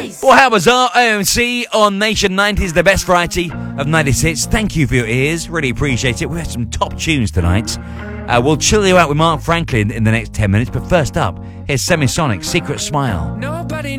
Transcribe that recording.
Well, how bizarre. OMC on Nation 90s, the best variety of 90s hits. Thank you for your ears. Really appreciate it. We have some top tunes tonight. We'll chill you out with Mark Franklin in the next 10 minutes. But first up, here's Semisonic, Secret Smile. Nobody